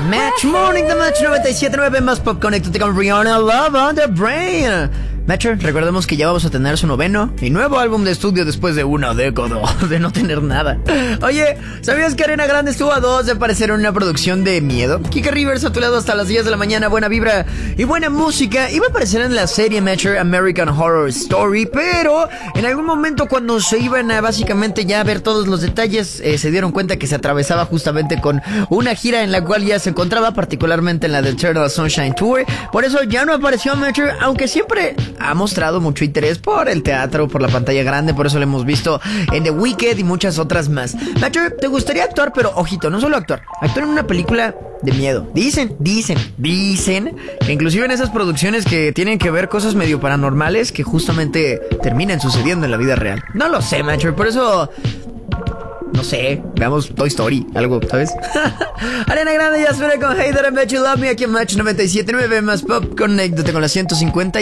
Match Morning de Match 97.9 más pop. Conéctate con Rihanna, Love on the Brain. Matcher, recordemos que ya vamos a tener su noveno y nuevo álbum de estudio después de una década de no tener nada. Oye, ¿sabías que Ariana Grande estuvo a 2 de aparecer en una producción de miedo? Kike Rivers a tu lado hasta las 10 de la mañana, buena vibra y buena música. Iba a aparecer en la serie Matcher American Horror Story, pero en algún momento cuando se iban a básicamente ya ver todos los detalles, se dieron cuenta que se atravesaba justamente con una gira en la cual ya se encontraba, particularmente en la de Eternal Sunshine Tour. Por eso ya no apareció Matcher, aunque siempre ha mostrado mucho interés por el teatro, por la pantalla grande, por eso lo hemos visto en The Wicked y muchas otras más. Matcher, ¿te gustaría actuar? Pero ojito, no solo actuar en una película de miedo. Dicen que inclusive en esas producciones que tienen que ver cosas medio paranormales que justamente terminan sucediendo en la vida real. No lo sé, Matcher, por eso... no sé, veamos Toy Story, algo, ¿sabes? Ariana Grande ya suena con Hey That I Bet You Love Me aquí en Match 97.9 más pop. Conéctate con la 150.